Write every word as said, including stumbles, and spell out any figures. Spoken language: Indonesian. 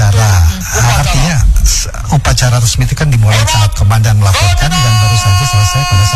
upacara. Artinya upacara resmi itu kan dimulai saat komandan melaporkan dan baru saja selesai pada